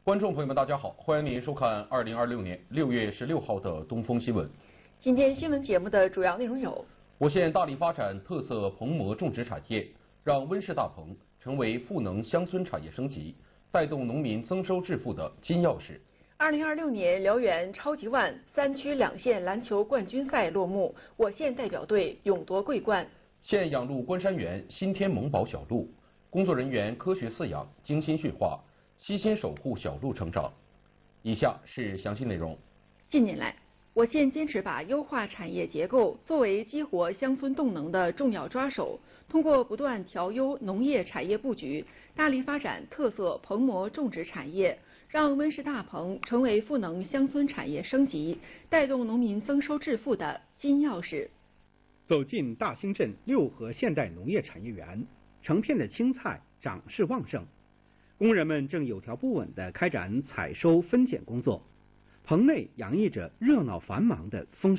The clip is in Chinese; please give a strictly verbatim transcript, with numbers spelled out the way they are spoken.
观众朋友们，大家好，欢迎您收看二零二六年六月十六号的东风新闻。 今天新闻节目的主要内容有： 我县大力发展特色棚膜种植产业，让温室大棚成为赋能乡村产业升级、带动农民增收致富的金钥匙。 二零二六年辽源超级碗三区两县篮球冠军赛落幕，我县代表队勇夺桂冠。 县养鹿关山园新天萌宝小鹿，工作人员科学饲养、精心驯化，悉心守护小鹿成长。以下是详细内容。 近年来，我县坚持把优化产业结构作为激活乡村动能的重要抓手，通过不断调优农业产业布局，大力发展特色棚膜种植产业，让温室大棚成为赋能乡村产业升级、带动农民增收致富的金钥匙。 走进大兴镇六合现代农业产业园，成片的青菜长势旺盛，工人们正有条不紊地开展采收分拣工作，棚内洋溢着热闹繁忙的丰